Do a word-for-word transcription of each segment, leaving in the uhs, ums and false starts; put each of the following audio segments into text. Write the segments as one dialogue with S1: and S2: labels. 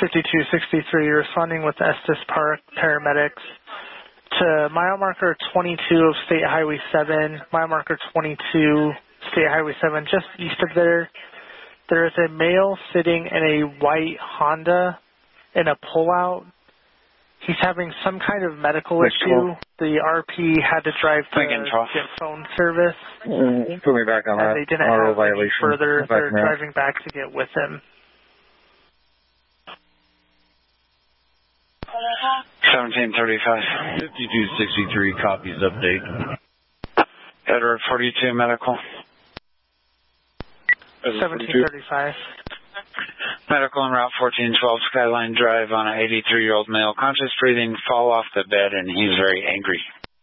S1: fifty-two sixty-three, responding with Estes Park paramedics to mile marker twenty-two of State Highway seven, mile marker twenty-two, State Highway seven, just east of there. There is a male sitting in a white Honda in a pullout. He's having some kind of medical
S2: Next
S1: issue.
S2: call.
S1: The R P had to drive to
S2: Again,
S1: get phone service.
S2: Mm, put me back on
S1: and
S2: that.
S1: they didn't
S2: Auto
S1: have any
S2: violation.
S1: further.
S2: Back
S1: They're
S2: now.
S1: driving back to get with him.
S2: seventeen thirty-five.
S3: fifty-two sixty-three copies update.
S2: Edward forty-two medical.
S1: seventeen thirty-five.
S2: Medical en route fourteen twelve Skyline Drive on an eighty-three-year-old male. Conscious breathing, fall off the bed, and he's very angry.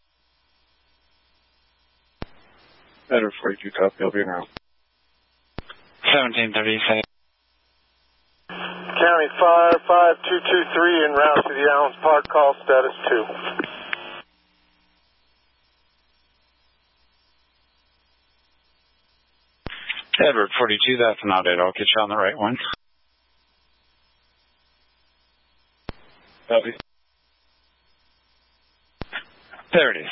S4: Edward forty-two copy, I'll be around.
S2: seventeen thirty-six.
S5: County Fire five two two three en route to the Allens Park, call status two.
S2: Edward forty-two, that's not it. I'll get you on the right one.
S4: Copy.
S2: There it is.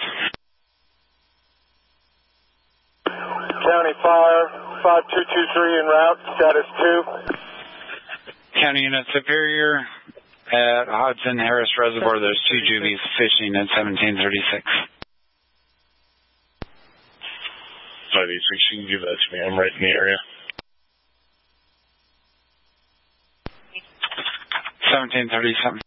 S5: County Fire five two two three en route, status two.
S2: County Unit Superior at Hudson Harris Reservoir. There's two juvies fishing at seventeen thirty-six.
S4: five eighty-six, you can give that to me. I'm right in the area.
S2: seventeen thirty-seven.